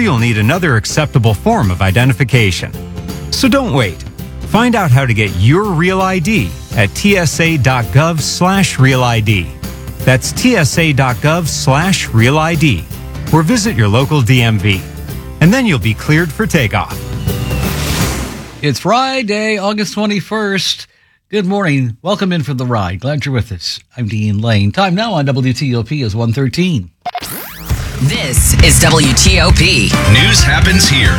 you'll need another acceptable form of identification. So don't wait. Find out how to get your Real ID at tsa.gov/Real ID. That's tsa.gov/Real ID. Or visit your local DMV. And then you'll be cleared for takeoff. It's Friday, August 21st. Good morning. Welcome in for the ride. Glad you're with us. I'm Dean Lane. Time now on WTOP is 1:13. This is WTOP. News happens here.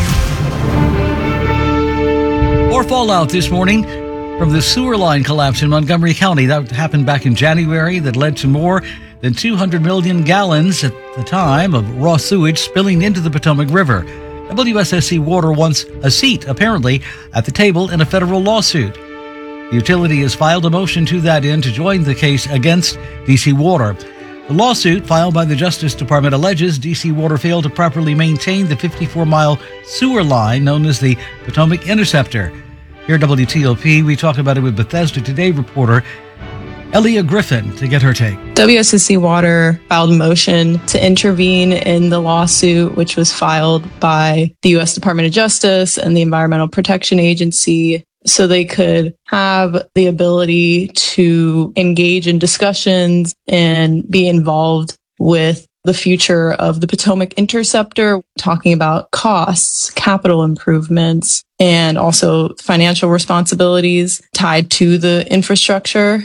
More fallout this morning from the sewer line collapse in Montgomery County. That happened back in January. That led to more than 200 million gallons at the time of raw sewage spilling into the Potomac River. WSSC Water wants a seat, apparently, at the table in a federal lawsuit. The utility has filed a motion to that end to join the case against DC Water. The lawsuit filed by the Justice Department alleges DC Water failed to properly maintain the 54-mile sewer line known as the Potomac Interceptor. Here at WTOP, we talk about it with Bethesda Today reporter Elia Griffin to get her take. WSSC Water filed a motion to intervene in the lawsuit, which was filed by the U.S. Department of Justice and the Environmental Protection Agency, so they could have the ability to engage in discussions and be involved with the future of the Potomac Interceptor, talking about costs, capital improvements, and also financial responsibilities tied to the infrastructure.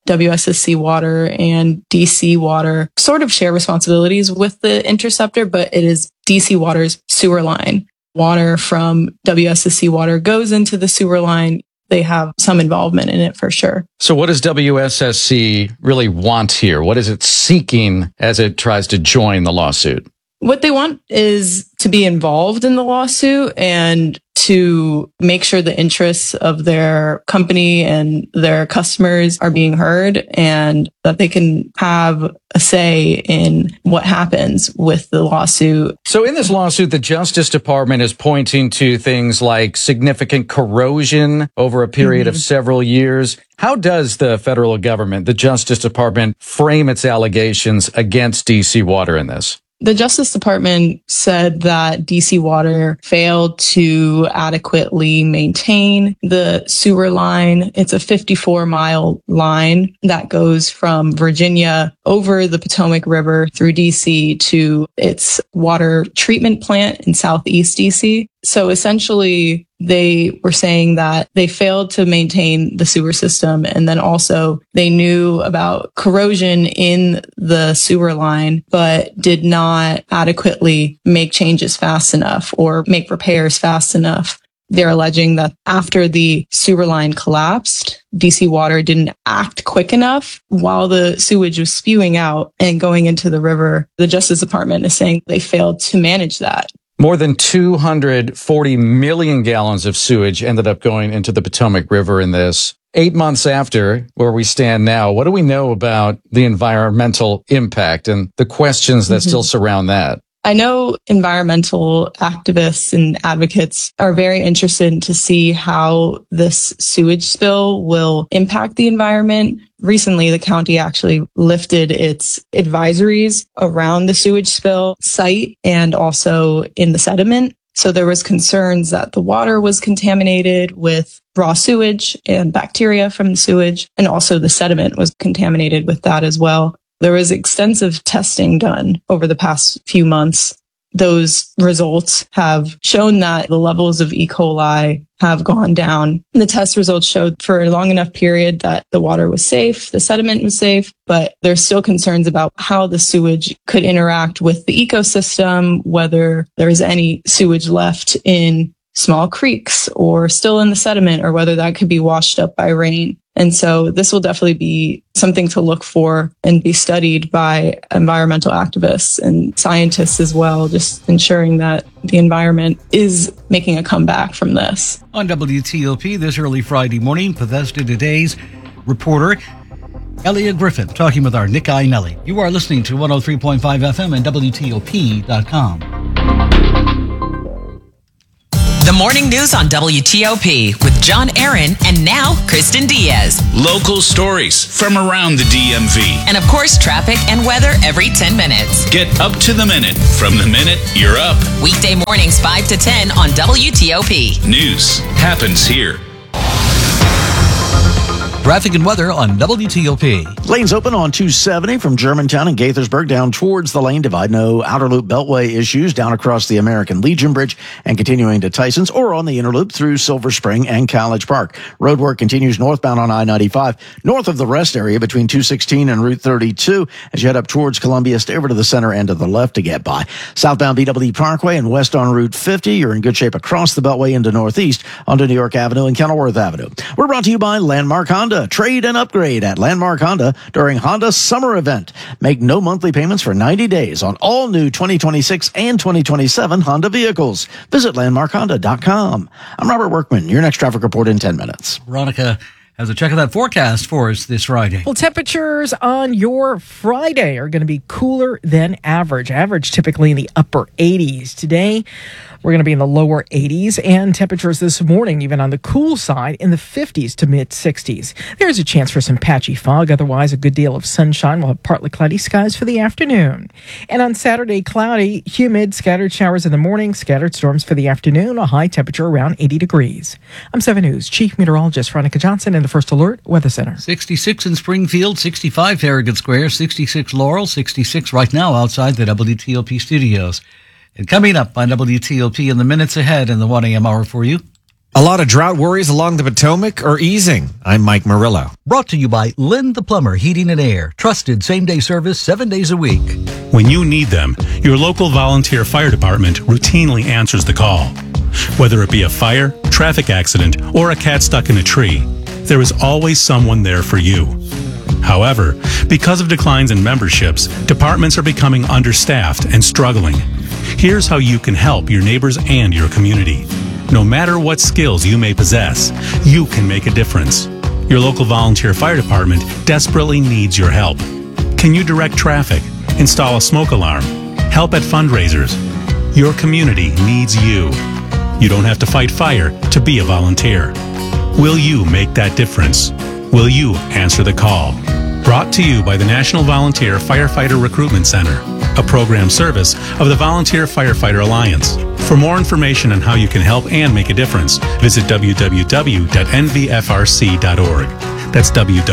WSSC Water and DC Water sort of share responsibilities with the Interceptor, but it is DC Water's sewer line. Water from WSSC Water goes into the sewer line. They have some involvement in it for sure. So what does WSSC really want here? What is it seeking as it tries to join the lawsuit? What they want is to be involved in the lawsuit and to make sure the interests of their company and their customers are being heard and that they can have a say in what happens with the lawsuit. So in this lawsuit, the Justice Department is pointing to things like significant corrosion over a period of several years. How does the federal government, the Justice Department, frame its allegations against DC Water in this? The Justice Department said that DC Water failed to adequately maintain the sewer line. It's a 54-mile line that goes from Virginia over the Potomac River through DC to its water treatment plant in Southeast DC. So essentially, they were saying that they failed to maintain the sewer system. And then also they knew about corrosion in the sewer line, but did not adequately make changes fast enough or make repairs fast enough. They're alleging that after the sewer line collapsed, DC Water didn't act quick enough while the sewage was spewing out and going into the river. The Justice Department is saying they failed to manage that. More than 240 million gallons of sewage ended up going into the Potomac River in this. 8 months after where we stand now, what do we know about the environmental impact and the questions that still surround that? I know environmental activists and advocates are very interested to see how this sewage spill will impact the environment. Recently, the county actually lifted its advisories around the sewage spill site and also in the sediment. So there was concerns that the water was contaminated with raw sewage and bacteria from the sewage, and also the sediment was contaminated with that as well. There was extensive testing done over the past few months. Those results have shown that the levels of E. coli have gone down. The test results showed for a long enough period that the water was safe, the sediment was safe, but there's still concerns about how the sewage could interact with the ecosystem, whether there's any sewage left in small creeks or still in the sediment, or whether that could be washed up by rain. And so this will definitely be something to look for and be studied by environmental activists and scientists as well, just ensuring that the environment is making a comeback from this. On WTOP this early Friday morning, Bethesda Today's reporter Elia Griffin talking with our Nick Iannelli. You are listening to 103.5 FM and WTOP.com. The morning news on WTOP with John Aaron and now Kristen Diaz. Local stories from around the DMV. And of course, traffic and weather every 10 minutes. Get up to the minute from the minute you're up. Weekday mornings 5 to 10 on WTOP. News happens here. Traffic and weather on WTOP. Lanes open on 270 from Germantown and Gaithersburg down towards the lane divide. No outer loop beltway issues down across the American Legion Bridge and continuing to Tyson's or on the inner loop through Silver Spring and College Park. Road work continues northbound on I-95 north of the rest area between 216 and Route 32 as you head up towards Columbia. Stay over to the center and to the left to get by. Southbound BWD Parkway and west on Route 50. You're in good shape across the beltway into northeast onto New York Avenue and Kenilworth Avenue. We're brought to you by Landmark Honda. Trade and upgrade at Landmark Honda during Honda's summer event. Make no monthly payments for 90 days on all new 2026 and 2027 Honda vehicles. Visit landmarkhonda.com. I'm Robert Workman. Your next traffic report in 10 minutes. Veronica has a check of that forecast for us this Friday. Well, temperatures on your Friday are going to be cooler than average. Average typically in the upper 80s. Today, we're going to be in the lower 80s, and temperatures this morning, even on the cool side, in the 50s to mid 60s. There's a chance for some patchy fog. Otherwise, a good deal of sunshine. We'll have partly cloudy skies for the afternoon. And on Saturday, cloudy, humid, scattered showers in the morning, scattered storms for the afternoon, a high temperature around 80 degrees. I'm 7 News Chief Meteorologist Veronica Johnson in the First Alert Weather Center. 66 in Springfield, 65 Farragut Square, 66 Laurel, 66 right now outside the WTOP studios. And coming up on WTOP in the minutes ahead in the 1 a.m. hour for you. A lot of drought worries along the Potomac are easing. I'm Mike Murillo. Brought to you by Lynn the Plumber Heating and Air. Trusted same-day service 7 days a week. When you need them, your local volunteer fire department routinely answers the call. Whether it be a fire, traffic accident, or a cat stuck in a tree, there is always someone there for you. However, because of declines in memberships, departments are becoming understaffed and struggling. Here's how you can help your neighbors and your community. No matter what skills you may possess, you can make a difference. Your local volunteer fire department desperately needs your help. Can you direct traffic, install a smoke alarm, help at fundraisers? Your community needs you. You don't have to fight fire to be a volunteer. Will you make that difference? Will you answer the call? Brought to you by the National Volunteer Firefighter Recruitment Center, a program service of the Volunteer Firefighter Alliance. For more information on how you can help and make a difference, visit www.nvfrc.org. That's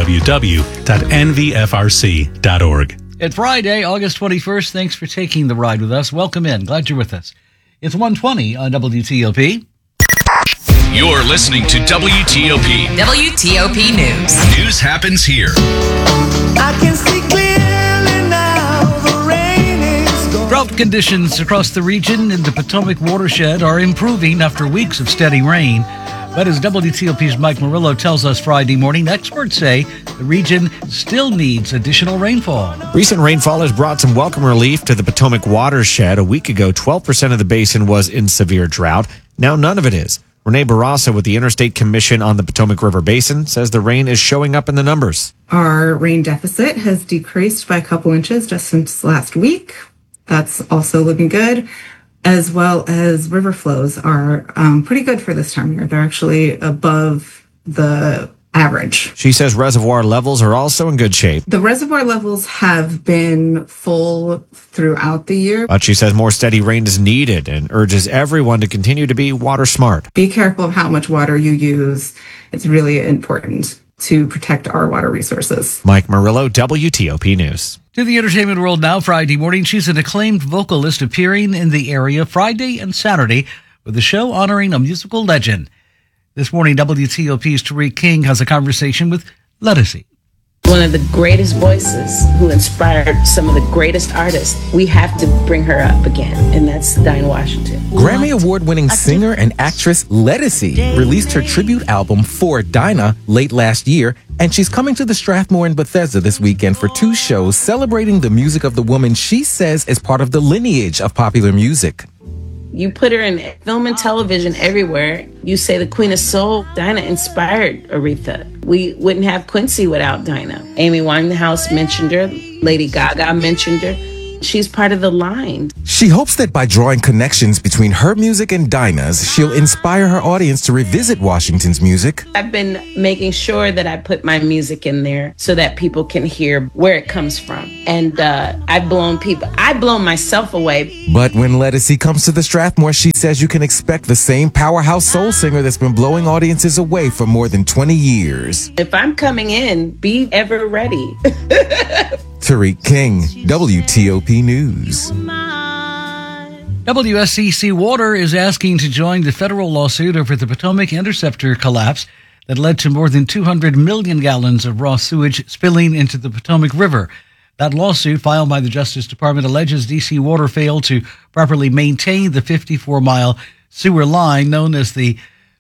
www.nvfrc.org. It's Friday, August 21st. Thanks for taking the ride with us. Welcome in. Glad you're with us. It's 1:20 on WTOP. You're listening to WTOP. WTOP News. News happens here. I can see clearly now, the rain is gone. Drought conditions across the region in the Potomac watershed are improving after weeks of steady rain. But as WTOP's Mike Murillo tells us Friday morning, experts say the region still needs additional rainfall. Recent rainfall has brought some welcome relief to the Potomac watershed. A week ago, 12% of the basin was in severe drought. Now none of it is. Renee Barraza with the Interstate Commission on the Potomac River Basin says the rain is showing up in the numbers. Our rain deficit has decreased by a couple inches just since last week. That's also looking good, as well as river flows are pretty good for this time of year. They're actually above the average. She says reservoir levels are also in good shape. The reservoir levels have been full throughout the year. But she says more steady rain is needed and urges everyone to continue to be water smart. Be careful of how much water you use. It's really important to protect our water resources. Mike Murillo, WTOP News. To the entertainment world now, Friday morning. She's an acclaimed vocalist appearing in the area Friday and Saturday with a show honoring a musical legend. This morning, WTOP's Tariq King has a conversation with Ledisi. One of the greatest voices who inspired some of the greatest artists. We have to bring her up again, and that's Dinah Washington. Grammy Award-winning singer and actress Ledisi released her tribute album For Dinah late last year, and she's coming to the Strathmore in Bethesda this weekend for 2 shows celebrating the music of the woman she says is part of the lineage of popular music. You put her in film and television everywhere. You say the Queen of Soul. Dinah inspired Aretha. We wouldn't have Quincy without Dinah. Amy Winehouse mentioned her. Lady Gaga mentioned her. She's part of the line. She hopes that by drawing connections between her music and Dinah's, she'll inspire her audience to revisit Washington's music. I've been making sure that I put my music in there so that people can hear where it comes from. And I've blown myself away. But when Ledisi comes to the Strathmore, she says you can expect the same powerhouse soul singer that's been blowing audiences away for more than 20 years. If I'm coming in, be ever ready. Tariq King, WTOP News. WSCC Water is asking to join the federal lawsuit over the Potomac Interceptor collapse that led to more than 200 million gallons of raw sewage spilling into the Potomac River. That lawsuit, filed by the Justice Department, alleges D.C. Water failed to properly maintain the 54-mile sewer line known as the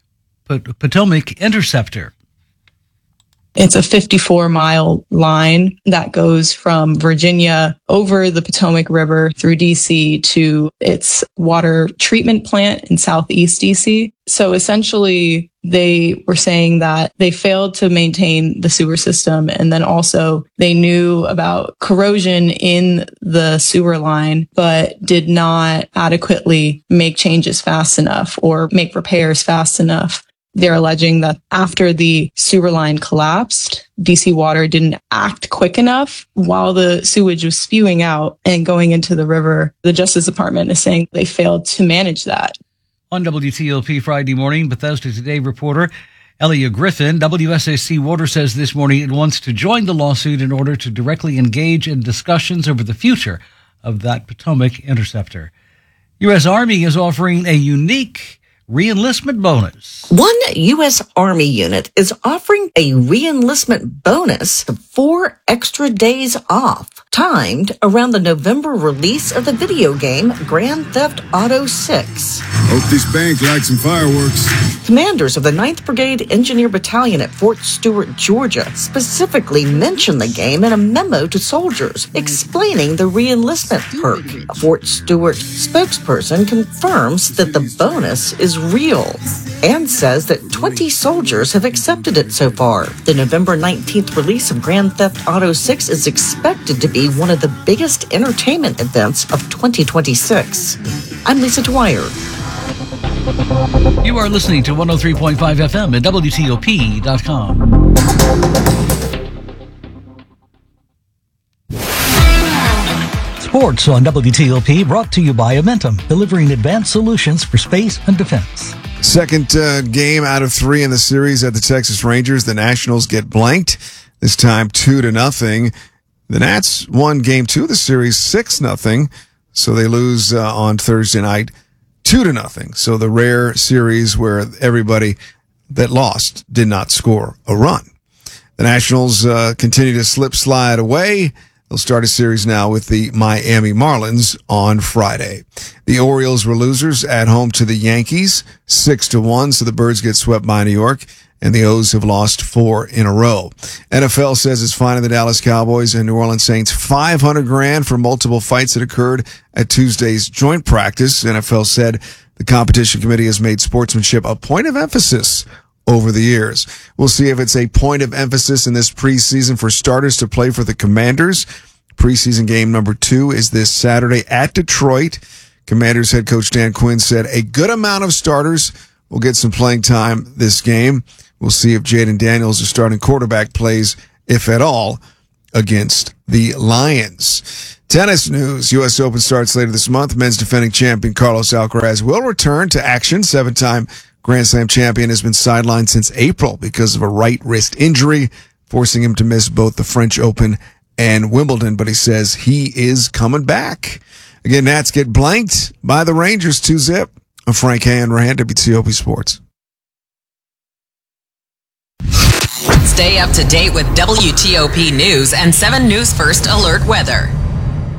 Potomac Interceptor. It's a 54-mile line that goes from Virginia over the Potomac River through DC to its water treatment plant in Southeast DC. So essentially, they were saying that they failed to maintain the sewer system. And then also they knew about corrosion in the sewer line, but did not adequately make changes fast enough or make repairs fast enough. They're alleging that after the sewer line collapsed, DC Water didn't act quick enough while the sewage was spewing out and going into the river. The Justice Department is saying they failed to manage that. On WTOP Friday morning, Bethesda Today reporter Elia Griffin, WSCC Water says this morning it wants to join the lawsuit in order to directly engage in discussions over the future of that Potomac Interceptor. U.S. Army is offering a unique re-enlistment bonus. One U.S. Army unit is offering a re-enlistment bonus of 4 extra days off, timed around the November release of the video game Grand Theft Auto 6. Hope this bank likes some fireworks. Commanders of the 9th Brigade Engineer Battalion at Fort Stewart, Georgia, specifically mentioned the game in a memo to soldiers explaining the re-enlistment perk. A Fort Stewart spokesperson confirms that the bonus is real and says that 20 soldiers have accepted it so far. The November 19th release of Grand Theft Auto 6 is expected to be one of the biggest entertainment events of 2026. I'm Lisa Dwyer. You are listening to 103.5 FM at WTOP.com. Sports on WTOP, brought to you by Amentum, delivering advanced solutions for space and defense. Second game out of 3 in the series at the Texas Rangers. The Nationals get blanked, this time 2-0. The Nats won game 2 of the series 6-0, so they lose on Thursday night 2-0. So the rare series where everybody that lost did not score a run. The Nationals continue to slide away. They'll start a series now with the Miami Marlins on Friday. The Orioles were losers at home to the Yankees, 6-1, so the Birds get swept by New York, and the O's have lost 4 in a row. NFL says it's fining the Dallas Cowboys and New Orleans Saints $500,000 for multiple fights that occurred at Tuesday's joint practice. NFL said the competition committee has made sportsmanship a point of emphasis over the years. We'll see if it's a point of emphasis in this preseason for starters to play for the Commanders. Preseason game number 2 is this Saturday at Detroit. Commanders head coach Dan Quinn said a good amount of starters will get some playing time this game. We'll see if Jaden Daniels, the starting quarterback, plays, if at all, against the Lions. Tennis news. U.S. Open starts later this month. Men's defending champion Carlos Alcaraz will return to action. 7-time Grand Slam champion has been sidelined since April because of a right wrist injury, forcing him to miss both the French Open and Wimbledon, but he says he is coming back. Again, Nats get blanked by the Rangers 2-0. I'm Frank Hanrahan, WTOP Sports. Stay up to date with WTOP News and 7 News First Alert Weather.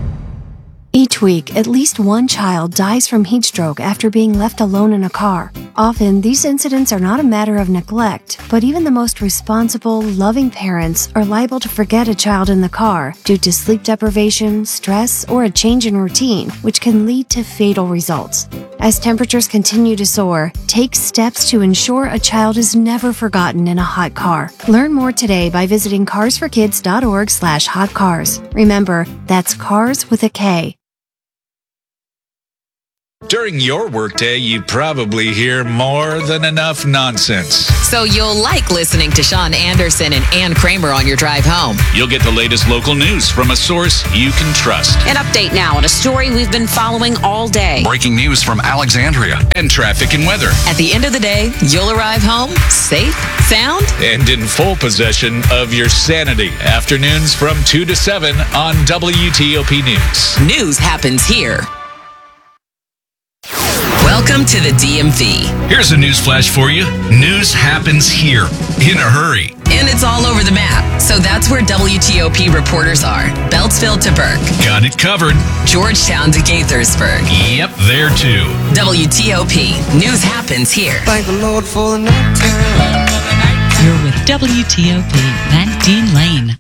Each week, at least one child dies from heat stroke after being left alone in a car. Often, these incidents are not a matter of neglect, but even the most responsible, loving parents are liable to forget a child in the car due to sleep deprivation, stress, or a change in routine, which can lead to fatal results. As temperatures continue to soar, take steps to ensure a child is never forgotten in a hot car. Learn more today by visiting carsforkids.org/hotcars. Remember, that's cars with a K. During your workday, you probably hear more than enough nonsense. So you'll like listening to Sean Anderson and Ann Kramer on your drive home. You'll get the latest local news from a source you can trust. An update now on a story we've been following all day. Breaking news from Alexandria and traffic and weather. At the end of the day, you'll arrive home safe, sound, And in full possession of your sanity. Afternoons from 2 to 7 on WTOP News. News happens here. Welcome to the DMV. Here's a news flash for you. News happens here in a hurry. And it's all over the map. So that's where WTOP reporters are. Beltsville to Burke. Got it covered. Georgetown to Gaithersburg. Yep, there too. WTOP. News happens here. Thank the Lord for the night time. You're with WTOP, Van Dean Lane.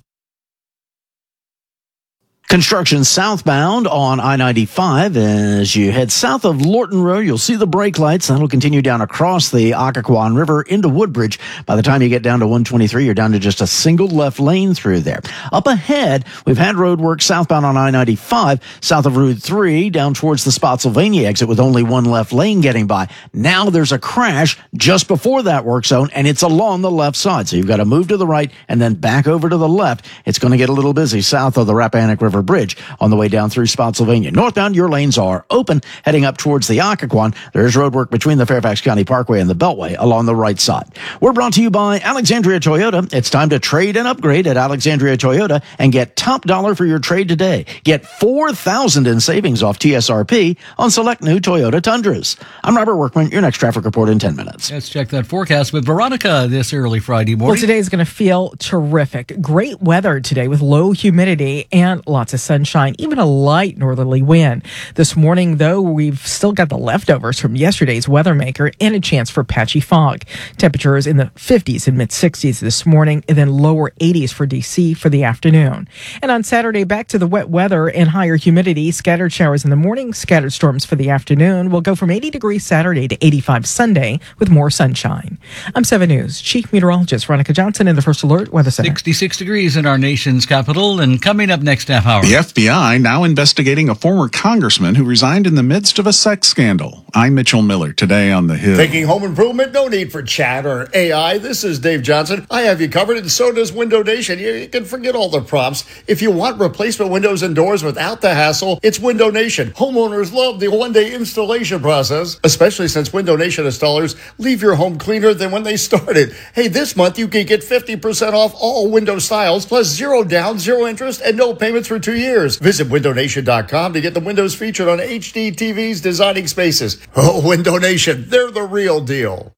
Construction southbound on I-95. As you head south of Lorton Road, you'll see the brake lights. That'll continue down across the Occoquan River into Woodbridge. By the time you get down to 123, you're down to just a single left lane through there. Up ahead, we've had road work southbound on I-95, south of Route 3, down towards the Spotsylvania exit with only one left lane getting by. Now there's a crash just before that work zone, and it's along the left side. So you've got to move to the right and then back over to the left. It's going to get a little busy south of the Rappahannock River Bridge on the way down through Spotsylvania. Northbound, your lanes are open. Heading up towards the Occoquan, there's road work between the Fairfax County Parkway and the Beltway along the right side. We're brought to you by Alexandria Toyota. It's time to trade and upgrade at Alexandria Toyota and get top dollar for your trade today. Get $4,000 in savings off TSRP on select new Toyota Tundras. I'm Robert Workman. Your next traffic report in 10 minutes. Let's check that forecast with Veronica this early Friday morning. Well, today is going to feel terrific. Great weather today with low humidity and lots of sunshine, even a light northerly wind. This morning, though, we've still got the leftovers from yesterday's weather maker and a chance for patchy fog. Temperatures in the 50s and mid-60s this morning, and then lower 80s for D.C. for the afternoon. And on Saturday, back to the wet weather and higher humidity. Scattered showers in the morning, scattered storms for the afternoon. We'll go from 80 degrees Saturday to 85 Sunday with more sunshine. I'm 7 News Chief Meteorologist Veronica Johnson in the First Alert Weather Center. 66 degrees in our nation's capital, and coming up next half hour. The FBI now investigating a former congressman who resigned in the midst of a sex scandal. I'm Mitchell Miller, today on The Hill. Thinking home improvement? No need for chat or AI. This is Dave Johnson. I have you covered, and so does Window Nation. You can forget all the prompts. If you want replacement windows and doors without the hassle, it's Window Nation. Homeowners love the one-day installation process, especially since Window Nation installers leave your home cleaner than when they started. Hey, this month you can get 50% off all window styles, plus 0 down, 0 interest, and no payments for 2 years. Visit WindowNation.com to get the windows featured on HD TVs designing spaces. Oh, Window Nation, they're the real deal.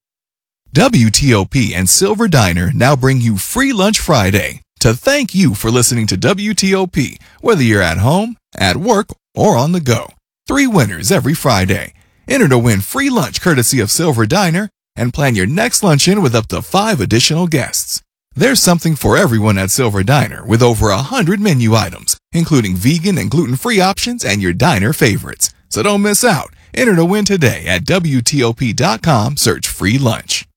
WTOP and Silver Diner now bring you Free Lunch Friday to thank you for listening to WTOP, whether you're at home, at work, or on the go. 3 winners every Friday. Enter to win free lunch courtesy of Silver Diner and plan your next luncheon with up to 5 additional guests. There's something for everyone at Silver Diner with over 100 menu items, including vegan and gluten-free options and your diner favorites. So don't miss out. Enter to win today at WTOP.com. Search free lunch.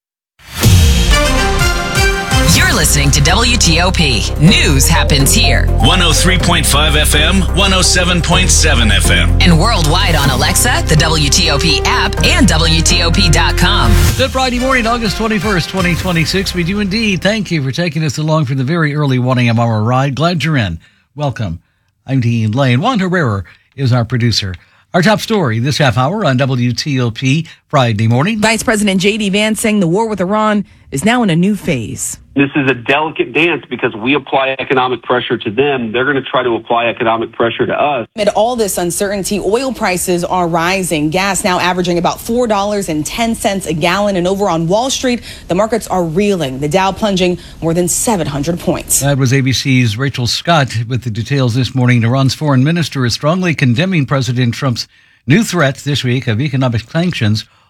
You're listening to WTOP. News happens here. 103.5 FM, 107.7 FM. And worldwide on Alexa, the WTOP app, and WTOP.com. Good Friday morning, August 21st, 2026. We do indeed thank you for taking us along for the very early 1 a.m. hour ride. Glad you're in. Welcome. I'm Dean Lane. Juan Herrera is our producer. Our top story this half hour on WTOP Friday morning. Vice President J.D. Vance saying the war with Iran is now in a new phase. This is a delicate dance because we apply economic pressure to them. They're going to try to apply economic pressure to us. Amid all this uncertainty, oil prices are rising. Gas now averaging about $4.10 a gallon. And over on Wall Street, the markets are reeling. The Dow plunging more than 700 points. That was ABC's Rachel Scott with the details this morning. Iran's foreign minister is strongly condemning President Trump's new threat this week of economic sanctions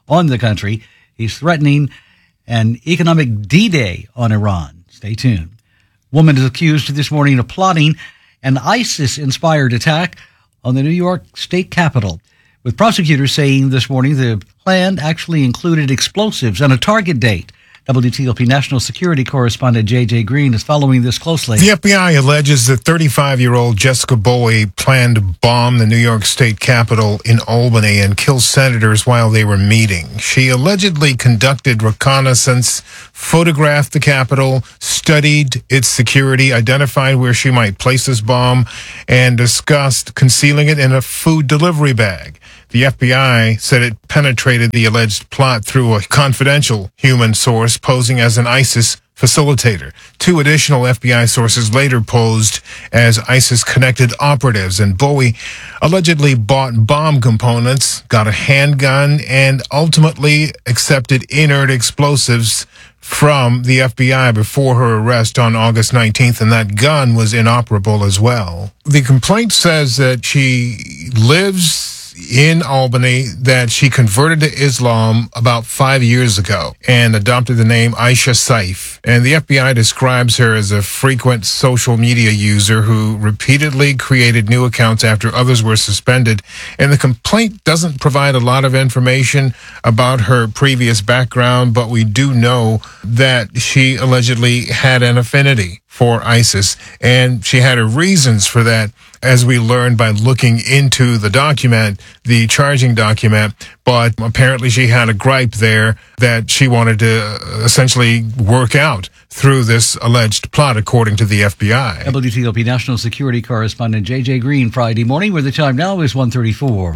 on the country. He's threatening an economic D-Day on Iran. Stay tuned. Woman is accused this morning of plotting an ISIS-inspired attack on the New York State Capitol, with prosecutors saying this morning the plan actually included explosives and a target date. WTOP National Security Correspondent J.J. Green is following this closely. The FBI alleges that 35-year-old Jessica Bowie planned to bomb the New York State Capitol in Albany and kill senators while they were meeting. She allegedly conducted reconnaissance, photographed the Capitol, studied its security, identified where she might place this bomb, and discussed concealing it in a food delivery bag. The FBI said it penetrated the alleged plot through a confidential human source posing as an ISIS facilitator. Two additional FBI sources later posed as ISIS-connected operatives, and Bowie allegedly bought bomb components, got a handgun, and ultimately accepted inert explosives from the FBI before her arrest on August 19th, and that gun was inoperable as well. The complaint says that she lives in Albany, that she converted to Islam about 5 years ago and adopted the name Aisha Saif. And the FBI describes her as a frequent social media user who repeatedly created new accounts after others were suspended. And the complaint doesn't provide a lot of information about her previous background, but we do know that she allegedly had an affinity for ISIS, and she had her reasons for that, as we learned by looking into the document, the charging document. But apparently she had a gripe there that she wanted to essentially work out through this alleged plot, according to the FBI. WTOP National Security Correspondent J.J. Green, Friday morning, where the time now is 1:34.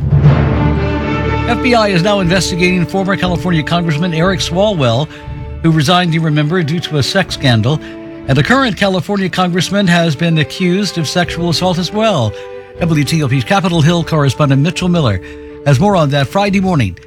FBI is now investigating former California Congressman Eric Swalwell, who resigned, you remember, due to a sex scandal. And the current California congressman has been accused of sexual assault as well. WTOP's Capitol Hill correspondent Mitchell Miller has more on that Friday morning.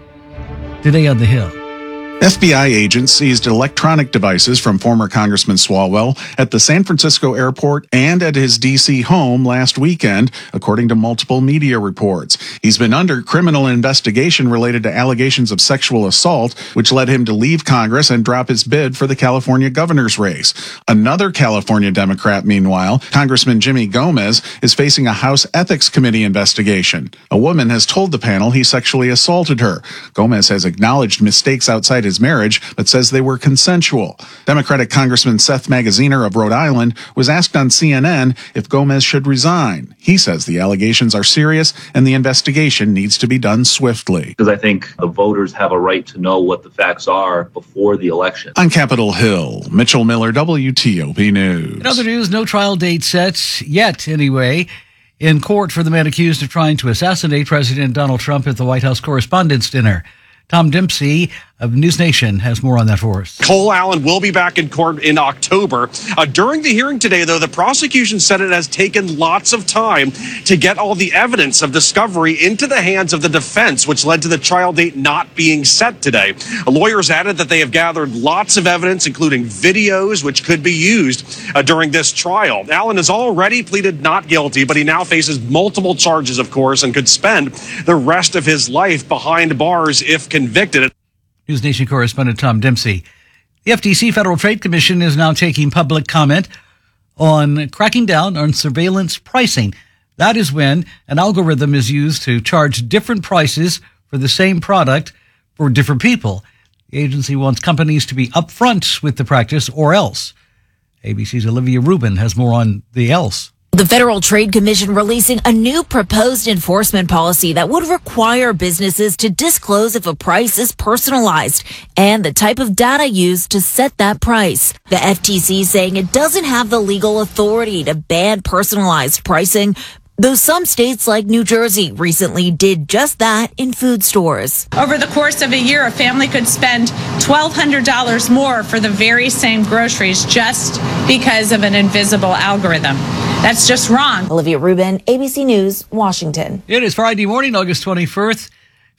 Today on the Hill. FBI agents seized electronic devices from former Congressman Swalwell at the San Francisco airport and at his D.C. home last weekend, according to multiple media reports. He's been under criminal investigation related to allegations of sexual assault, which led him to leave Congress and drop his bid for the California governor's race. Another California Democrat, meanwhile, Congressman Jimmy Gomez, is facing a House Ethics Committee investigation. A woman has told the panel he sexually assaulted her. Gomez has acknowledged mistakes outside his marriage, but says they were consensual. Democratic Congressman Seth Magaziner of Rhode Island was asked on CNN if Gomez should resign. He says the allegations are serious and the investigation needs to be done swiftly. Because I think the voters have a right to know what the facts are before the election. On Capitol Hill, Mitchell Miller, WTOP News. In other news, no trial date set yet, anyway, in court for the man accused of trying to assassinate President Donald Trump at the White House Correspondents' Dinner. Tom Dempsey of News Nation has more on that for us. Cole Allen will be back in court in October. During the hearing today, though, the prosecution said it has taken lots of time to get all the evidence of discovery into the hands of the defense, which led to the trial date not being set today. Lawyers added that they have gathered lots of evidence, including videos, which could be used during this trial. Allen has already pleaded not guilty, but he now faces multiple charges, of course, and could spend the rest of his life behind bars if convicted. News Nation correspondent Tom Dempsey. The FTC, Federal Trade Commission, is now taking public comment on cracking down on surveillance pricing. That is when an algorithm is used to charge different prices for the same product for different people. The agency wants companies to be upfront with the practice or else. ABC's Olivia Rubin has more on the else. The Federal Trade Commission releasing a new proposed enforcement policy that would require businesses to disclose if a price is personalized and the type of data used to set that price. The FTC saying it doesn't have the legal authority to ban personalized pricing, though some states like New Jersey recently did just that in food stores. Over the course of a year, a family could spend $1,200 more for the very same groceries just because of an invisible algorithm. That's just wrong. Olivia Rubin, ABC News, Washington. It is Friday morning, August 21st,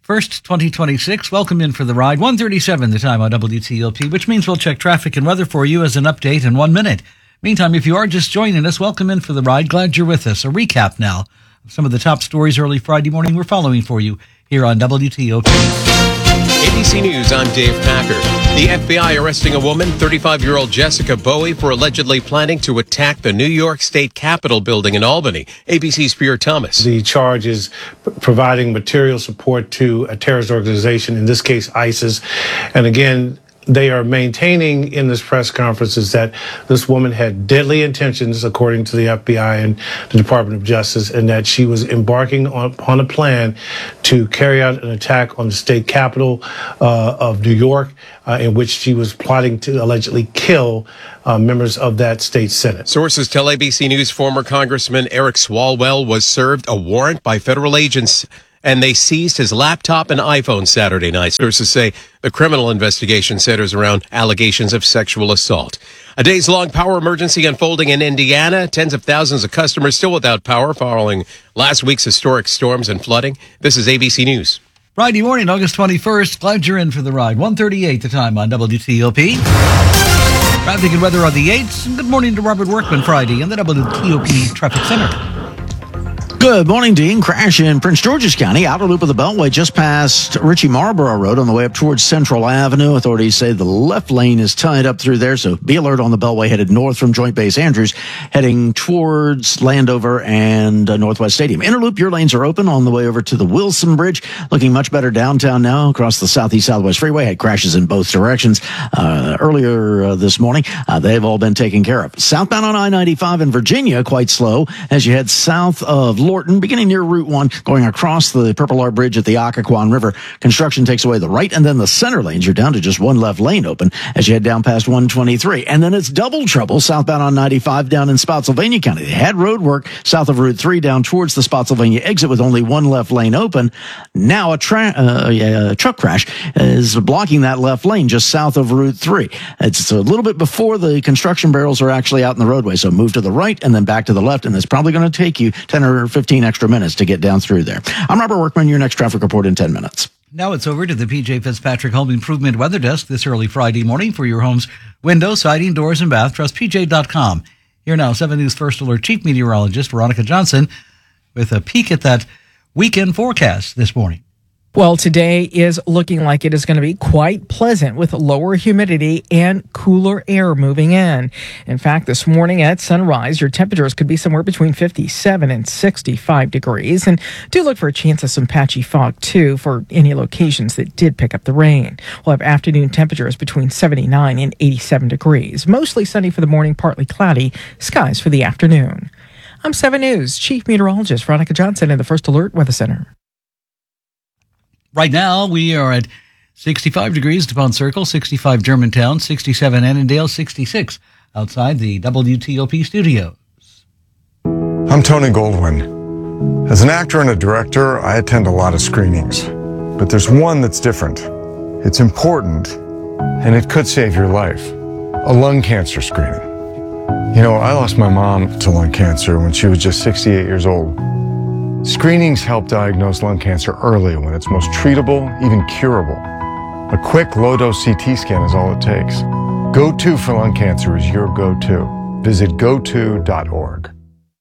2026. Welcome in for the ride. 1:37 the time on WTOP, which means we'll check traffic and weather for you as an update in 1 minute. Meantime, if you are just joining us, welcome in for the ride. Glad you're with us. A recap now of some of the top stories early Friday morning we're following for you here on WTOP. ABC News, I'm Dave Packer. The FBI arresting a woman, 35-year-old Jessica Bowie, for allegedly planning to attack the New York State Capitol building in Albany. ABC's Pierre Thomas. The charge is providing material support to a terrorist organization, in this case ISIS. And again, they are maintaining in this press conference is that this woman had deadly intentions, according to the FBI and the Department of Justice, and that she was embarking upon a plan to carry out an attack on the state capitol of New York, in which she was plotting to allegedly kill members of that state Senate. Sources tell ABC News former Congressman Eric Swalwell was served a warrant by federal agents, and they seized his laptop and iPhone Saturday night. Sources say the criminal investigation centers around allegations of sexual assault. A days-long power emergency unfolding in Indiana. Tens of thousands of customers still without power following last week's historic storms and flooding. This is ABC News. Friday morning, August 21st. Glad you're in for the ride. 1:38 the time on WTOP. Traffic and weather on the 8s. And good morning to Robert Workman Friday in the WTOP Traffic Center. Good morning, Dean. Crash in Prince George's County, outer loop of the Beltway, just past Ritchie Marlborough Road on the way up towards Central Avenue. Authorities say the left lane is tied up through there, so be alert on the Beltway headed north from Joint Base Andrews, heading towards Landover and Northwest Stadium. Interloop, your lanes are open on the way over to the Wilson Bridge. Looking much better downtown now across the Southeast-Southwest Freeway. Had crashes in both directions earlier this morning. They've all been taken care of. Southbound on I-95 in Virginia, quite slow as you head south of Lorton, beginning near Route 1, going across the Purple Arm Bridge at the Occoquan River. Construction takes away the right and then the center lanes. You're down to just one left lane open as you head down past 123. And then it's double trouble southbound on 95 down in Spotsylvania County. They had road work south of Route 3 down towards the Spotsylvania exit with only one left lane open. Now a truck crash is blocking that left lane just south of Route 3. It's a little bit before the construction barrels are actually out in the roadway. So move to the right and then back to the left. And it's probably going to take you 10 or 15 extra minutes to get down through there. I'm Robert Workman, your next traffic report in 10 minutes. Now it's over to the PJ Fitzpatrick Home Improvement Weather Desk this early Friday morning for your home's windows, siding, doors, and bath. Trust PJ.com. Here now, 7 News First Alert Chief Meteorologist Veronica Johnson with a peek at that weekend forecast this morning. Well, today is looking like it is going to be quite pleasant with lower humidity and cooler air moving in. In fact, this morning at sunrise, your temperatures could be somewhere between 57 and 65 degrees. And do look for a chance of some patchy fog, too, for any locations that did pick up the rain. We'll have afternoon temperatures between 79 and 87 degrees. Mostly sunny for the morning, partly cloudy. Skies for the afternoon. I'm 7 News Chief Meteorologist Veronica Johnson in the First Alert Weather Center. Right now, we are at 65 degrees DuPont Circle, 65 Germantown, 67 Annandale, 66 outside the WTOP studios. I'm Tony Goldwyn. As an actor and a director, I attend a lot of screenings. But there's one that's different. It's important, and it could save your life. A lung cancer screening. You know, I lost my mom to lung cancer when she was just 68 years old. Screenings help diagnose lung cancer early when it's most treatable, even curable. A quick low-dose CT scan is all it takes. Go-To for lung cancer is your go-to. Visit goto.org.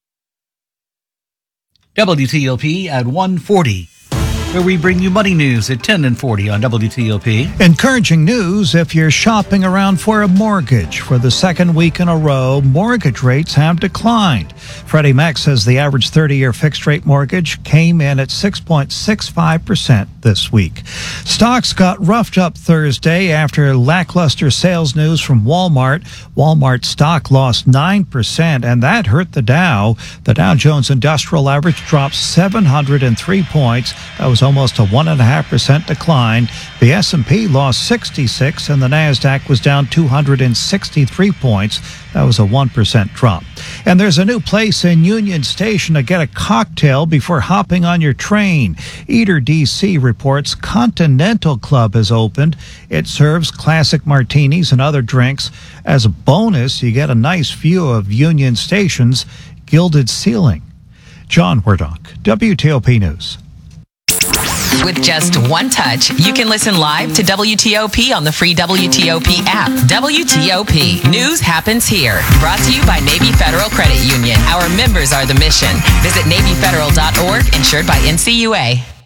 WTOP at 1:40, where we bring you money news at 10 and 40 on WTOP. Encouraging news if you're shopping around for a mortgage. For the second week in a row, mortgage rates have declined. Freddie Mac says the average 30-year fixed-rate mortgage came in at 6.65% this week. Stocks got roughed up Thursday after lackluster sales news from Walmart. Walmart stock lost 9%, and that hurt the Dow. The Dow Jones Industrial Average dropped 703 points. That was almost a 1.5% decline. The S&P lost 66, and the NASDAQ was down 263 points. That was a 1% drop. And there's a new place in Union Station to get a cocktail before hopping on your train. Eater DC reports Continental Club has opened. It serves classic martinis and other drinks. As a bonus, you get a nice view of Union Station's gilded ceiling. John Wardock, WTOP News. With just one touch, you can listen live to WTOP on the free WTOP app. WTOP. News happens here. Brought to you by Navy Federal Credit Union. Our members are the mission. Visit NavyFederal.org, insured by NCUA.